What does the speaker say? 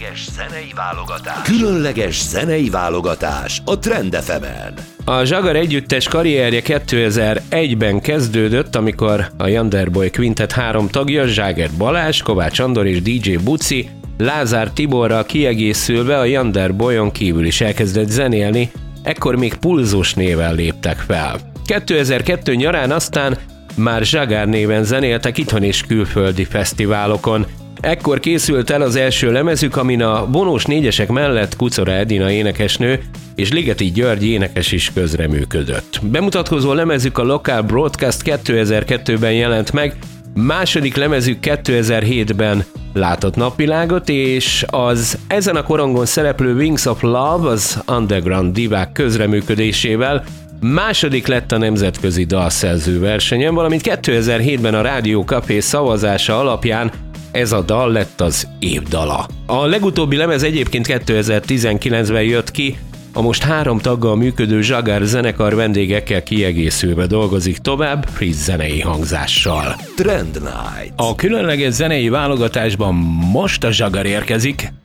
Különleges zenei válogatás a Trend FM-en. A Zsagar együttes karrierje 2001-ben kezdődött, amikor a Yonderboy Quintet 3 tagja, Zságer Balázs, Kovács Andor és DJ Buci, Lázár Tiborral kiegészülve a Yonderboyon kívül is elkezdett zenélni, ekkor még Pulzus néven léptek fel. 2002 nyarán aztán már Zsagar néven zenéltek itthon és külföldi fesztiválokon. Ekkor készült el az első lemezük, amin a vonós négyesek mellett Kuczora Edina énekesnő és Ligeti György énekes is közreműködött. Bemutatkozó lemezük a Local Broadcast 2002-ben jelent meg, második lemezük 2007-ben látott napvilágot, és az ezen a korongon szereplő Wings of Love az underground divák közreműködésével második lett a nemzetközi dalszerző versenyen, valamint 2007-ben a Rádió Café szavazása alapján ez a dal lett az év dala. A legutóbbi lemez egyébként 2019-ben jött ki, a most 3 taggal működő Zsagar zenekar vendégekkel kiegészülve dolgozik tovább, friss zenei hangzással. Trend Night. A különleges zenei válogatásban most a Zsagar érkezik.